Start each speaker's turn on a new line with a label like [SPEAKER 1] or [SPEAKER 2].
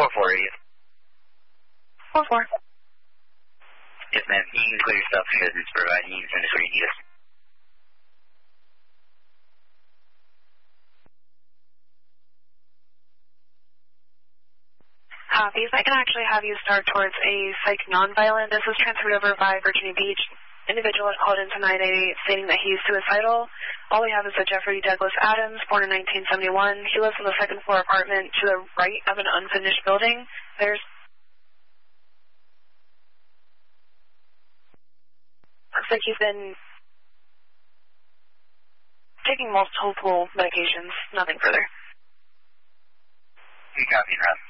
[SPEAKER 1] 4-4 radius.
[SPEAKER 2] 4-4.
[SPEAKER 1] Yes, ma'am. You can clear yourself because it's providing you send us where you need us.
[SPEAKER 2] Copy. If I can actually have you start towards a psych nonviolent. This was transferred over by Virginia Beach. Individual called into 988 stating that he's suicidal. All we have is a Jeffrey Douglas Adams, born in 1971. He lives in the second floor apartment to the right of an unfinished building. Looks like he's been taking multiple medications, nothing further.
[SPEAKER 1] You copy, Rob.